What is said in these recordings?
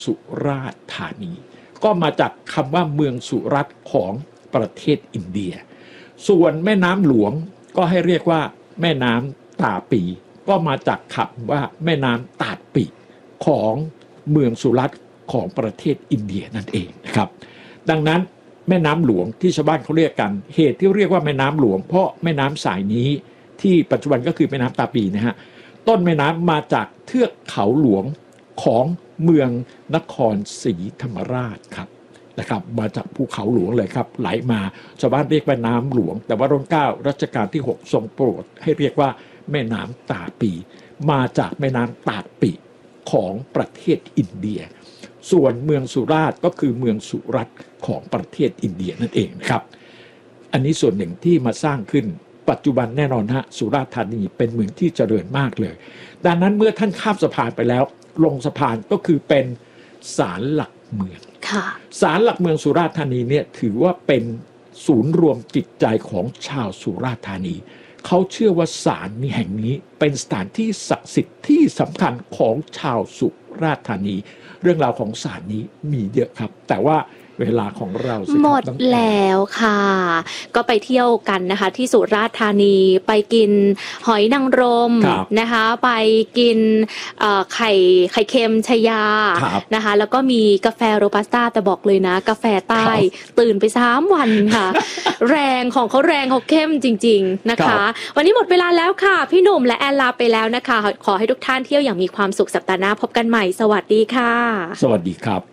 สุราษฎร์ธานีก็มาจากคำว่าเมืองสุรัตน์ของประเทศอินเดียส่วนแม่น้ำหลวงก็ให้เรียกว่าแม่น้ำตาปีก็มาจากคำว่าแม่น้ำตาดปีของเมืองสุรัตน์ของประเทศอินเดียนั่นเองนะครับดังนั้นแม่น้ำหลวงที่ชาวบ้านเขาเรียกกันเหตุที่เรียกว่าแม่น้ำหลวงเพราะแม่น้ำสายนี้ที่ปัจจุบันก็คือแม่น้ำตาปีนะฮะต้นแม่น้ำมาจากเทือกเขาหลวงของเมืองนครศรีธรรมราชครับนะครับมาจากภูเขาหลวงเลยครับไหลมาชาวบ้านเรียกว่าน้ำหลวงแต่ว่ารัชกาลที่ 9รัชกาลที่ 6ทรงโปรดให้เรียกว่าแม่น้ำตาปีมาจากแม่น้ำตาดปีของประเทศอินเดียส่วนเมืองสุราษฎร์ก็คือเมืองสุรัตน์ของประเทศอินเดียนั่นเองนะครับอันนี้ส่วนหนึ่งที่มาสร้างขึ้นปัจจุบันแน่นอนฮะสุราษฎร์ธานีเป็นเมืองที่เจริญมากเลยดังนั้นเมื่อท่านข้ามสะพานไปแล้วลงสะพานก็คือเป็นศาลหลักเมืองศาลหลักเมืองสุราษฎร์ธานีเนี่ยถือว่าเป็นศูนย์รวมจิตใจของชาวสุราษฎร์ธานีเขาเชื่อว่าศาลนี้แห่งนี้เป็นสถานที่ศักดิ์สิทธิ์ที่สำคัญของชาวสุราษฎร์ธานีเรื่องราวของศาลนี้มีเยอะครับแต่ว่าเวลาของเราหมดแล้วค่ะก็ไปเที่ยวกันนะคะที่สุราษฎร์ธานีไปกินหอยนางรมนะคะไปกินไข่เค็มชยานะคะแล้วก็มีกาแฟโรบัสต้าแต่บอกเลยนะกาแฟใต้ตื่นไป3 วันค่ะ แรงของเขาแรงเขาเข้มจริงๆนะคะวันนี้หมดเวลาแล้วค่ะพี่หนุ่มและแอนลาไปแล้วนะคะขอให้ทุกท่านเที่ยวอย่างมีความสุขสัปดาห์หน้าพบกันใหม่สวัสดีค่ะสวัสดีครับ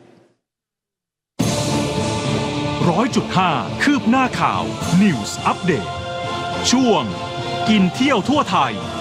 100.5 คืบหน้าข่าว News Update ช่วงกินเที่ยวทั่วไทย